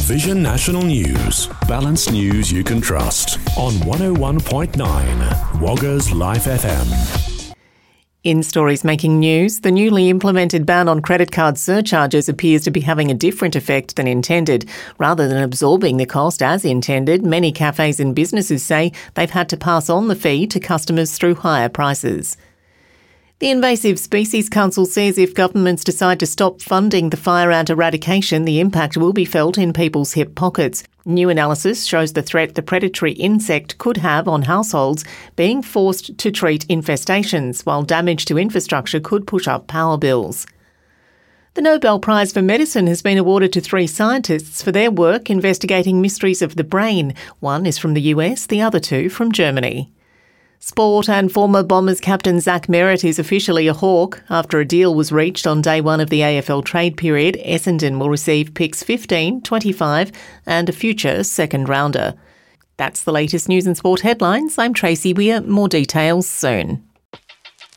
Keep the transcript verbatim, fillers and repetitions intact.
Vision National News. Balanced news you can trust. On one oh one point nine Wagga's Life F M. In stories making news, the newly implemented ban on credit card surcharges appears to be having a different effect than intended. Rather than absorbing the cost as intended, many cafes and businesses say they've had to pass on the fee to customers through higher prices. The Invasive Species Council says if governments decide to stop funding the fire ant eradication, the impact will be felt in people's hip pockets. New analysis shows the threat the predatory insect could have on households being forced to treat infestations, while damage to infrastructure could push up power bills. The Nobel Prize for Medicine has been awarded to three scientists for their work investigating mysteries of the brain. One is from the U S, the other two from Germany. Sport and former Bombers captain Zach Merrett is officially a Hawk. After a deal was reached on day one of the A F L trade period, Essendon will receive picks fifteen, twenty-five and a future second rounder. That's the latest news and sport headlines. I'm Tracy Weir. More details soon.